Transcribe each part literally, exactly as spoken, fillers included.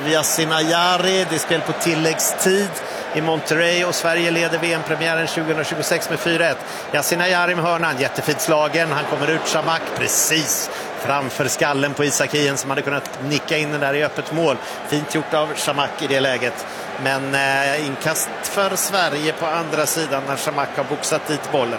Yasin Ayari. Det är spel på tilläggstid i Monterrey och Sverige leder V M-premiären tjugohundratjugosex med fyra ett. Yasin Ayari med hörnan, jättefint slagen. Han kommer ut, Chamakh precis framför skallen på Isak Hien som hade kunnat nicka in den där i öppet mål. Fint gjort av Chamakh i det läget. Men eh, inkast för Sverige på andra sidan när Chamakh har boxat dit bollen.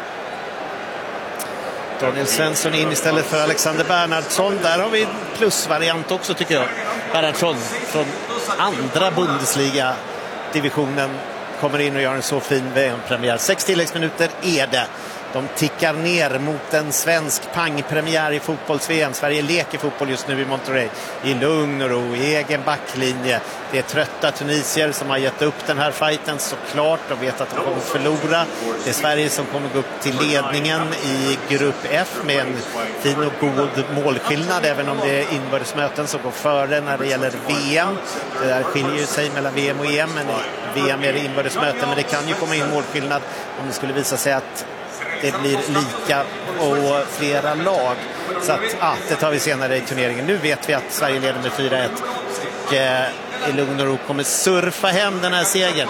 Daniel Svensson in istället för Alexander Bernhardsson. Där har vi en plusvariant också tycker jag. Bernhardsson från andra Bundesliga-divisionen kommer in och gör en så fin V M-premiär. Sex tilläggsminuter är det. De tickar ner mot en svensk pangpremiär i fotbolls-V M. Sverige leker fotboll just nu i Monterrey. I lugn och ro, i egen backlinje. Det är trötta tunisier som har gett upp den här fighten såklart. De vet att de kommer förlora. Det är Sverige som kommer gå upp till ledningen i grupp F med en fin och god målskillnad. Även om det är inbördesmöten som går före när det gäller V M. Det där skiljer ju sig mellan V M och E M. Men V M är det inbördesmöten. Men det kan ju komma in målskillnad om det skulle visa sig att det blir lika och flera lag. Så att, ah, det tar vi senare i turneringen. Nu vet vi att Sverige leder med fyra ett. Och eh, i lugn och ro kommer surfa hem den här segern.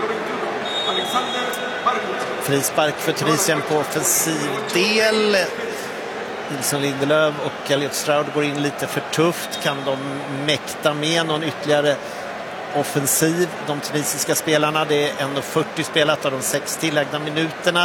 Frispark för Tunisien på offensiv del. Nilsson Lindelöf och Elliot Stroud går in lite för tufft. Kan de mäkta med någon ytterligare offensiv, de tunisiska spelarna? Det är ändå fyrtio spelat av de sex tillägna minuterna.